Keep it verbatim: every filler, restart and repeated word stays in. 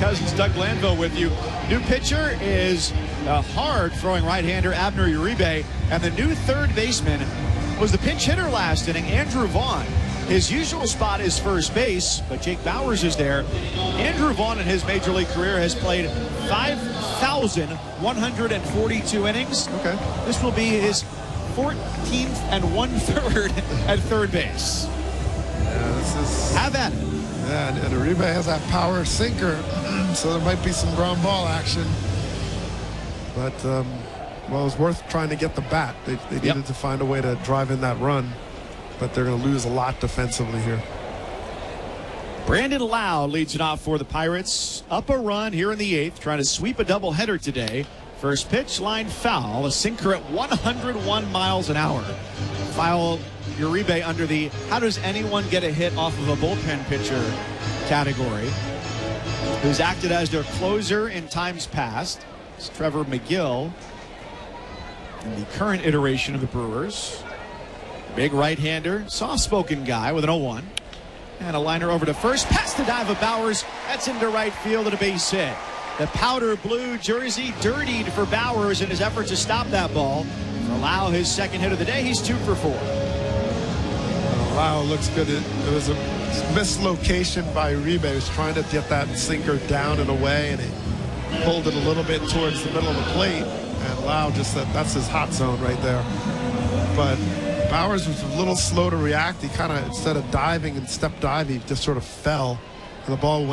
Cousins, Doug Glanville with you. New pitcher is a hard-throwing right-hander, Abner Uribe, and the new third baseman was the pinch hitter last inning, Andrew Vaughn. His usual spot is first base, but Jake Bauers is there. Andrew Vaughn in his major league career has played five thousand one hundred forty-two innings. Okay. This will be his fourteenth and one-third at third base. Yeah, this is... Have at it. Yeah, and, and Uribe has that power sinker, so there might be some ground ball action. But, um, well, it was worth trying to get the bat. They, they needed Yep. to find a way to drive in that run, but they're going to lose a lot defensively here. Brandon Lowe leads it off for the Pirates. Up a run here in the eighth, trying to sweep a doubleheader today. First pitch, line foul, a sinker at one hundred one miles an hour. Foul Uribe under the how does anyone get a hit off of a bullpen pitcher category, who's acted as their closer in times past. It's Trevor McGill in the current iteration of the Brewers. Big right-hander, soft-spoken guy with an oh one. And a liner over to first, past the dive of Bauers. That's into right field and a base hit. The powder blue jersey dirtied for Bauers in his effort to stop that ball. Allow his second hit of the day. He's two for four. Wow, looks good. It, it was a mislocation by Uribe. He was trying to get that sinker down and away, and he pulled it a little bit towards the middle of the plate. And Lau just said that's his hot zone right there. But Bauers was a little slow to react. He kind of, instead of diving and step dive, he just sort of fell, and the ball went